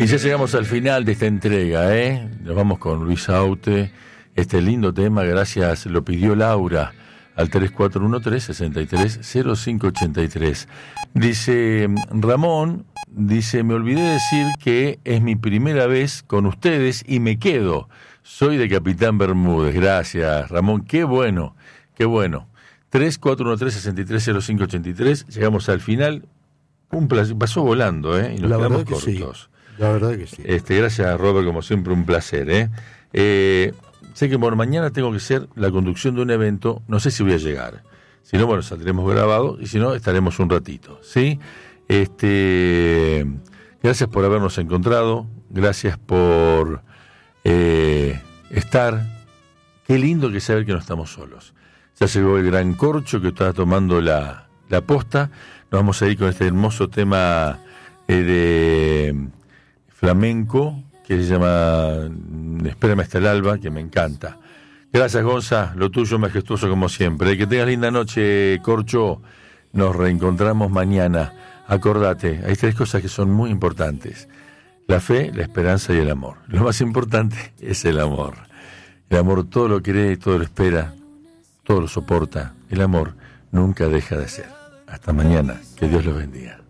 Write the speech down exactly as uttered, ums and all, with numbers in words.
Y ya llegamos al final de esta entrega, ¿eh? Nos vamos con Luis Aute, este lindo tema, gracias, lo pidió Laura, al tres cuatro uno tres, seis tres cero cinco ocho tres. Dice Ramón, dice, me olvidé decir que es mi primera vez con ustedes y me quedo. Soy de Capitán Bermúdez. Gracias, Ramón, qué bueno, qué bueno. tres cuatro uno tres, seis tres cero cinco ocho tres, llegamos al final. Un placer, pasó volando, ¿eh? Y nos La quedamos verdad que cortos. sí. La verdad que sí. Este, gracias, Robert, como siempre, un placer, ¿eh? eh sé que por mañana tengo que hacer la conducción de un evento, no sé si voy a llegar. Si no, bueno, saldremos grabados, y si no, estaremos un ratito, ¿sí? Este, gracias por habernos encontrado, gracias por eh, estar. Qué lindo que saber que no estamos solos. Ya llegó el gran corcho que está tomando la, la posta. Nos vamos a ir con este hermoso tema eh, de flamenco que se llama Espérame hasta el alba, que me encanta. Gracias, Gonza, lo tuyo majestuoso como siempre. Que tengas linda noche, Corcho. Nos reencontramos mañana. Acordate, hay tres cosas que son muy importantes: la fe, la esperanza y el amor. Lo más importante es el amor. El amor todo lo cree, todo lo espera, todo lo soporta. El amor nunca deja de ser. Hasta mañana, que Dios los bendiga.